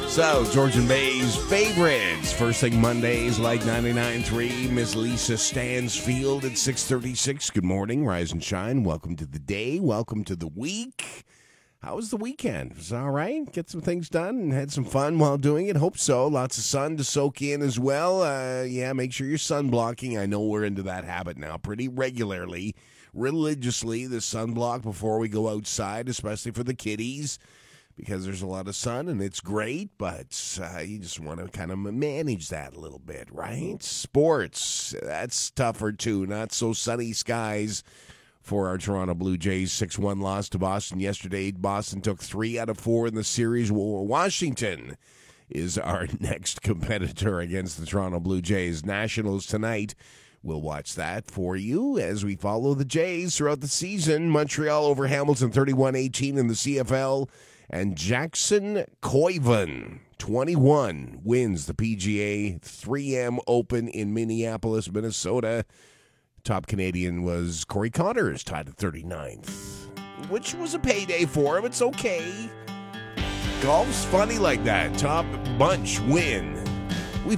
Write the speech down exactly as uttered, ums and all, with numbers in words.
So, Georgian Bay's favorites. First thing Mondays, like ninety-nine point three. Miss Lisa Stansfield at six thirty-six. Good morning, rise and shine. Welcome to the day. Welcome to the week. How was the weekend? Was it all right? Get some things done and had some fun while doing it? Hope so. Lots of sun to soak in as well. Uh, yeah, make sure you're sun blocking. I know we're into that habit now pretty regularly, religiously, the sunblock before we go outside, especially for the kiddies, because there's a lot of sun and it's great, but uh, you just want to kind of manage that a little bit, right? Sports, that's tougher too. Not so sunny skies for our Toronto Blue Jays. six one loss to Boston yesterday. Boston took three out of four in the series. Washington is our next competitor against the Toronto Blue Jays. Nationals tonight. We'll watch that for you as we follow the Jays throughout the season. Montreal over Hamilton thirty-one eighteen in the C F L. And Jackson Koivu, twenty-one, wins the P G A three M Open in Minneapolis, Minnesota. Top Canadian was Corey Connors, tied at thirty-ninth, which was a payday for him. It's okay. Golf's funny like that. Top bunch win.